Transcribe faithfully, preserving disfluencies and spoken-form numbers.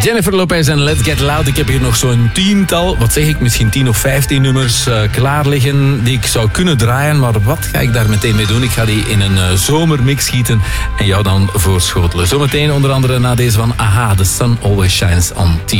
Jennifer Lopez en Let's Get Loud. Ik heb hier nog zo'n tiental, wat zeg ik, misschien tien of vijftien nummers uh, klaar liggen die ik zou kunnen draaien. Maar wat ga ik daar meteen mee doen? Ik ga die in een uh, zomermix schieten en jou dan voorschotelen. Zometeen onder andere na deze van Aha, The Sun Always Shines on T V.